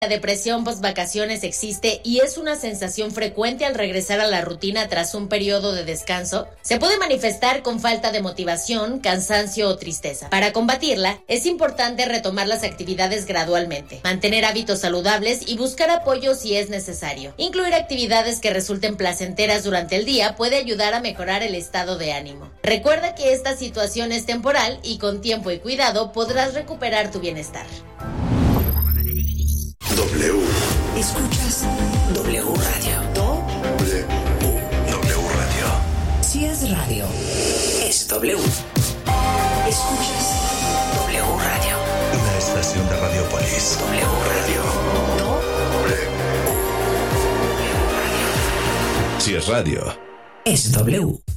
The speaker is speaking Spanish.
La depresión post-vacaciones existe y es una sensación frecuente al regresar a la rutina tras un periodo de descanso. Se puede manifestar con falta de motivación, cansancio o tristeza. Para combatirla, es importante retomar las actividades gradualmente, mantener hábitos saludables y buscar apoyo si es necesario. Incluir actividades que resulten placenteras durante el día puede ayudar a mejorar el estado de ánimo. Recuerda que esta situación es temporal y con tiempo y cuidado podrás recuperar tu bienestar. W. Escuchas W Radio. W. W Radio. Si es radio, es W. Escuchas W Radio. Una estación de Radiopolis. W Radio. W. W Radio. Si es radio, Es W.